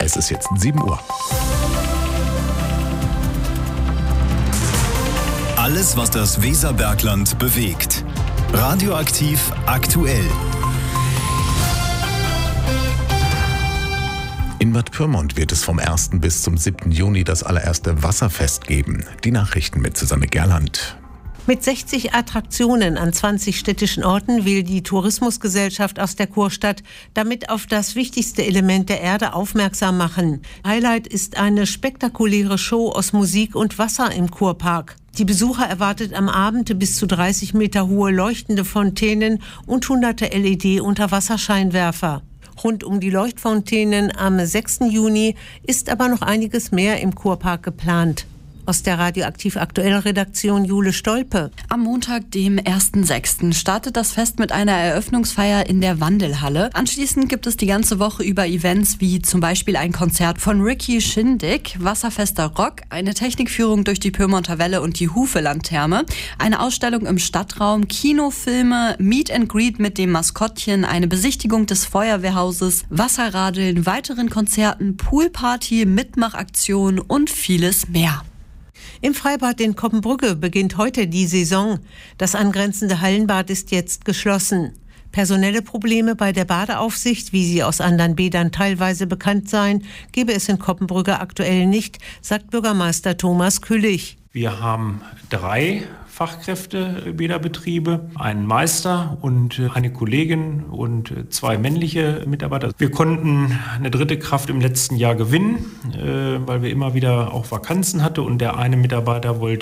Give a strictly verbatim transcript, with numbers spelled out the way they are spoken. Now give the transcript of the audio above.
Es ist jetzt sieben Uhr. Alles, was das Weserbergland bewegt. Radioaktiv aktuell. In Bad Pyrmont wird es vom ersten bis zum siebten Juni das allererste Wasserfest geben. Die Nachrichten mit Susanne Gerland. Mit sechzig Attraktionen an zwanzig städtischen Orten will die Tourismusgesellschaft aus der Kurstadt damit auf das wichtigste Element der Erde aufmerksam machen. Highlight ist eine spektakuläre Show aus Musik und Wasser im Kurpark. Die Besucher erwartet am Abend bis zu dreißig Meter hohe leuchtende Fontänen und hunderte L E D-Unterwasserscheinwerfer. Rund um die Leuchtfontänen am sechsten Juni ist aber noch einiges mehr im Kurpark geplant. Aus der Radioaktiv Aktuell Redaktion Jule Stolpe. Am Montag, dem ersten sechsten startet das Fest mit einer Eröffnungsfeier in der Wandelhalle. Anschließend gibt es die ganze Woche über Events wie zum Beispiel ein Konzert von Ricky Schindig, wasserfester Rock, eine Technikführung durch die Pyrmonter Welle und die Hufelandtherme, eine Ausstellung im Stadtraum, Kinofilme, Meet and Greet mit dem Maskottchen, eine Besichtigung des Feuerwehrhauses, Wasserradeln, weiteren Konzerten, Poolparty, Mitmachaktion und vieles mehr. Im Freibad in Koppenbrügge beginnt heute die Saison. Das angrenzende Hallenbad ist jetzt geschlossen. Personelle Probleme bei der Badeaufsicht, wie sie aus anderen Bädern teilweise bekannt seien, gebe es in Koppenbrügge aktuell nicht, sagt Bürgermeister Thomas Küllich. Wir haben drei Fachkräftebäderbetriebe, einen Meister und eine Kollegin und zwei männliche Mitarbeiter. Wir konnten eine dritte Kraft im letzten Jahr gewinnen, weil wir immer wieder auch Vakanzen hatten und der eine Mitarbeiter wollte